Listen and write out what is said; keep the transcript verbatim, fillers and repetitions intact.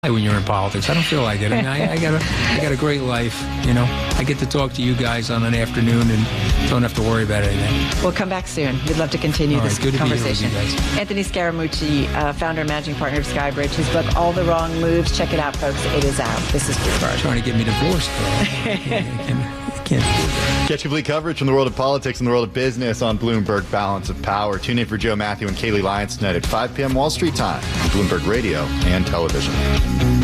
when you're in politics. I don't feel like it. I mean, I, I got a, I got a great life, you know. I get to talk to you guys on an afternoon and don't have to worry about anything. We'll come back soon. We'd love to continue All this right, good conversation. To be here with you guys. Anthony Scaramucci, uh, founder and managing partner of Skybridge, his book, All the Wrong Moves. Check it out, folks. It is out. This is Bloomberg. Trying to get me divorced, though. I can't, I can't. Catch complete coverage from the world of politics and the world of business on Bloomberg Balance of Power. Tune in for Joe Matthew and Kaylee Lyons tonight at five p.m. Wall Street time on Bloomberg Radio and television.